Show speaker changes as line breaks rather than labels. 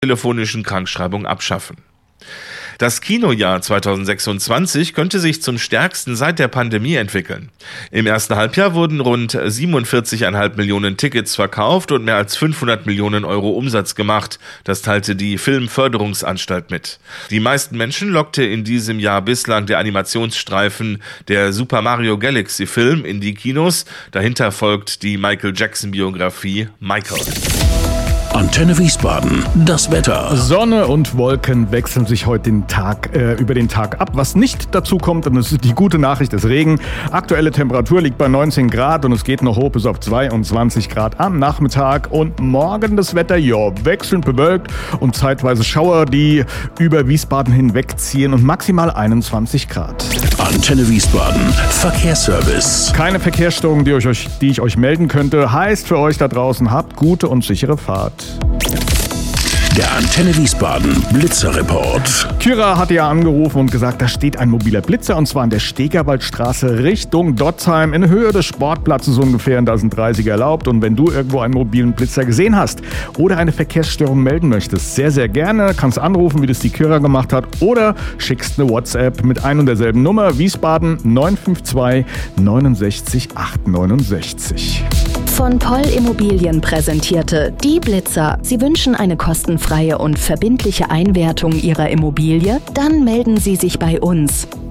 telefonischen Krankschreibung abschaffen. Das Kinojahr 2026 könnte sich zum stärksten seit der Pandemie entwickeln. Im ersten Halbjahr wurden rund 47,5 Millionen Tickets verkauft und mehr als 500 Millionen Euro Umsatz gemacht. Das teilte die Filmförderungsanstalt mit. Die meisten Menschen lockte in diesem Jahr bislang der Animationsstreifen der Super Mario Galaxy Film in die Kinos. Dahinter folgt die Michael Jackson Biografie Michael.
Antenne Wiesbaden, das Wetter.
Sonne und Wolken wechseln sich heute über den Tag ab. Was nicht dazu kommt, und das ist die gute Nachricht, ist Regen. Aktuelle Temperatur liegt bei 19 Grad und es geht noch hoch bis auf 22 Grad am Nachmittag. Und morgen das Wetter, wechselnd bewölkt und zeitweise Schauer, die über Wiesbaden hinwegziehen und maximal 21 Grad.
Antenne Wiesbaden, Verkehrsservice.
Keine Verkehrsstörungen, die ich euch melden könnte. Heißt für euch da draußen, habt gute und sichere Fahrt.
Der Antenne Wiesbaden Blitzerreport.
Kyra hatte ja angerufen und gesagt, da steht ein mobiler Blitzer und zwar an der Stegerwaldstraße Richtung Dotzheim in Höhe des Sportplatzes ungefähr. Und da sind 30er erlaubt. Und wenn du irgendwo einen mobilen Blitzer gesehen hast oder eine Verkehrsstörung melden möchtest, sehr, sehr gerne. Kannst anrufen, wie das die Kyra gemacht hat, oder schickst eine WhatsApp mit ein und derselben Nummer. Wiesbaden 952 69 869.
Von Poll Immobilien präsentierte Die Blitzer. Sie wünschen eine kostenfreie und verbindliche Einwertung Ihrer Immobilie? Dann melden Sie sich bei uns.